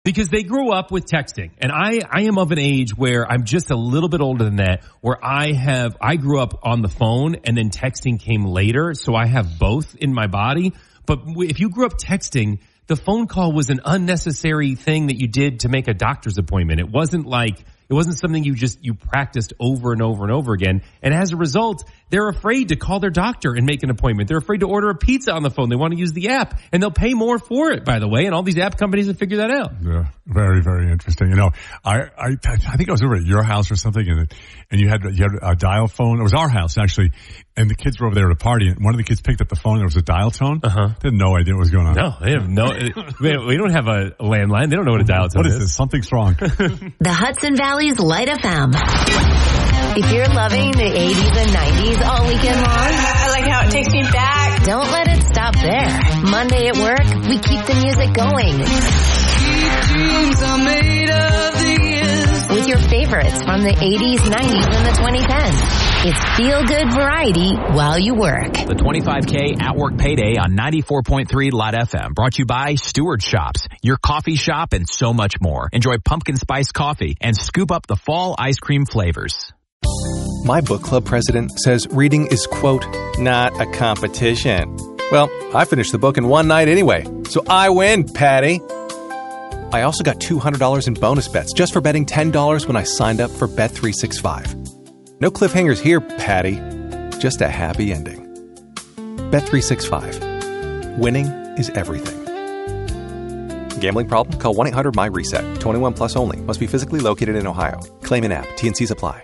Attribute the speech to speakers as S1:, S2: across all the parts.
S1: Because they grew up with texting. And I am of an age where I'm just a little bit older than that, where I grew up on the phone and then texting came later. So I have both in my body. But if you grew up texting, the phone call was an unnecessary thing that you did to make a doctor's appointment. It wasn't something you practiced over and over and over again. And as a result, they're afraid to call their doctor and make an appointment. They're afraid to order a pizza on the phone. They want to use the app, and they'll pay more for it, by the way. And all these app companies have figured that out.
S2: Yeah, very, very interesting. You know, I think I was over at your house or something, and you had a dial phone. It was our house, actually, and the kids were over there at a party, and one of the kids picked up the phone. There was a dial tone. They had no idea what was going on.
S1: No, they have no. We don't have a landline. They don't know what a dial tone is.
S2: What is this? Something's wrong.
S3: The Hudson Valley's Light FM. If you're loving the 80s and 90s all weekend long,
S4: I like how it takes me back.
S3: Don't let it stop there. Monday at work, we keep the music going.
S4: Dreams are made of these.
S3: With your favorites from the 80s, 90s, and the 2010s. It's feel-good variety while you work.
S5: The 25K at work payday on 94.3 Light FM. Brought to you by Stewart Shops, your coffee shop, and so much more. Enjoy pumpkin spice coffee and scoop up the fall ice cream flavors.
S6: My book club president says reading is, quote, not a competition. Well, I finished the book in one night anyway, so I win, Patty. I also got $200 in bonus bets just for betting $10 when I signed up for Bet365. No cliffhangers here, Patty. Just a happy ending. Bet365. Winning is everything. Gambling problem? Call 1-800-MY-RESET. 21 plus only. Must be physically located in Ohio. Claim in app. T&Cs apply.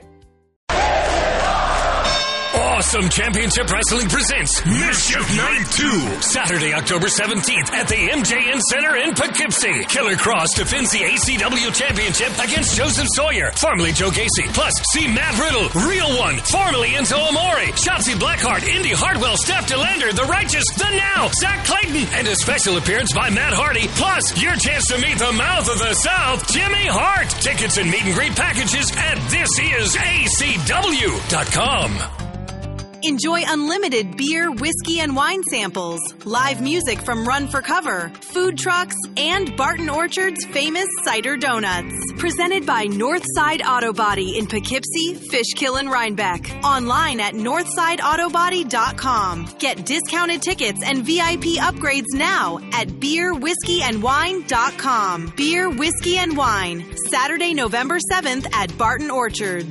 S7: Awesome Championship Wrestling presents Mischief Night 2, Saturday, October 17th at the MJN Center in Poughkeepsie. Killer Cross defends the ACW Championship against Joseph Sawyer, formerly Joe Gacy. Plus, see Matt Riddle, Real One, formerly Enzo Amore, Shotzi Blackheart, Indy Hartwell, Steph DeLander, The Righteous, The Now, Zach Clayton, and a special appearance by Matt Hardy. Plus, your chance to meet the mouth of the South, Jimmy Hart. Tickets and meet and greet packages at thisisacw.com.
S8: Enjoy unlimited beer, whiskey, and wine samples, live music from Run for Cover, food trucks, and Barton Orchard's famous cider donuts. Presented by Northside Auto Body in Poughkeepsie, Fishkill, and Rhinebeck. Online at northsideautobody.com. Get discounted tickets and VIP upgrades now at beerwhiskeyandwine.com. Beer, Whiskey, and Wine, Saturday, November 7th at Barton Orchards.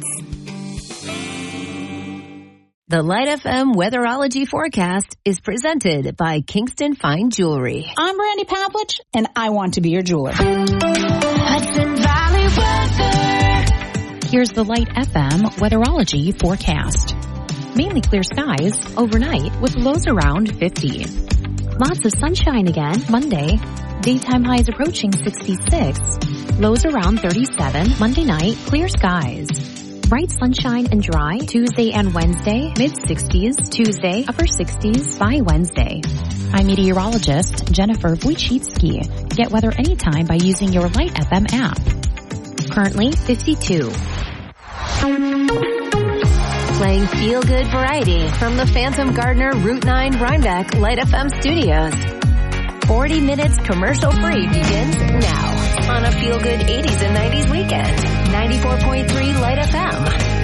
S3: The Light FM Weatherology Forecast is presented by Kingston Fine Jewelry.
S9: I'm Brandy Pavlich, and I want to be your jeweler.
S3: Hudson Valley weather.
S10: Here's the Light FM Weatherology Forecast. Mainly clear skies overnight with lows around 50. Lots of sunshine again Monday. Daytime highs approaching 66. Lows around 37. Monday night, clear skies. Bright sunshine and dry Tuesday and Wednesday, mid-60s. Tuesday, upper 60s by Wednesday. I'm meteorologist Jennifer Wojcicki. Get weather anytime by using your Light FM app. Currently 52.
S3: Playing feel-good variety from the Phantom Gardener Route 9 Rhinebeck Light FM studios. 40 minutes commercial-free begins now on a feel-good 80s and 90s weekend. 94.3 Light FM.